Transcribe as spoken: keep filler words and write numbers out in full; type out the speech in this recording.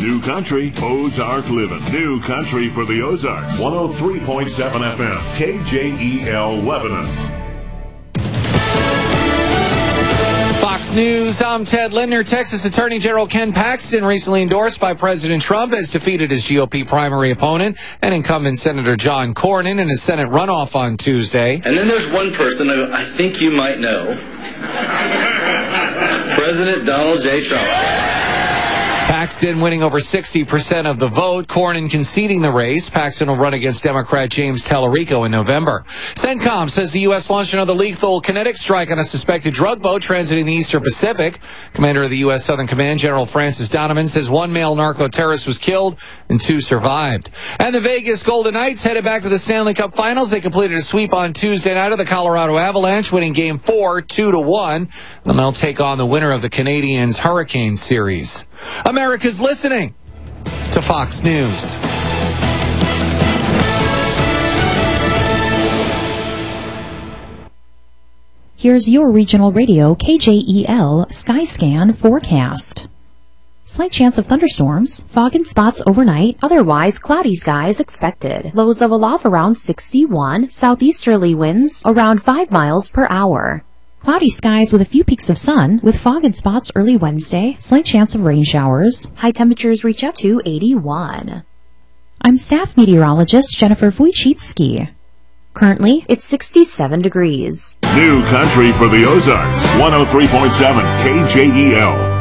New Country, Ozark Living. New Country for the Ozarks. one oh three point seven F M, K J E L Lebanon. Fox News, I'm Ted Lindner. Texas Attorney General Ken Paxton, recently endorsed by President Trump, has defeated his G O P primary opponent and incumbent Senator John Cornyn in a Senate runoff on Tuesday. And then there's one person who I think you might know. President Donald J. Trump. Paxton winning over sixty percent of the vote. Cornyn conceding the race. Paxton will run against Democrat James Tallarico in November. CENTCOM says the U S launched another lethal kinetic strike on a suspected drug boat transiting the Eastern Pacific. Commander of the U S Southern Command, General Francis Donovan, says one male narco-terrorist was killed and two survived. And the Vegas Golden Knights headed back to the Stanley Cup Finals. They completed a sweep on Tuesday night of the Colorado Avalanche, winning Game four, two to one. Then they'll take on the winner of the Canadiens Hurricane Series. America's listening to Fox News. Here's your regional radio K J E L Skyscan forecast. Slight chance of thunderstorms, fog and spots overnight, otherwise cloudy skies expected. Lows of aloft around sixty-one, southeasterly winds around five miles per hour. Cloudy skies with a few peaks of sun, with fog and spots early Wednesday, slight chance of rain showers. High temperatures reach up to eighty-one. I'm staff meteorologist Jennifer Wojcicki. Currently, it's sixty-seven degrees. New Country for the Ozarks, one oh three point seven K J E L.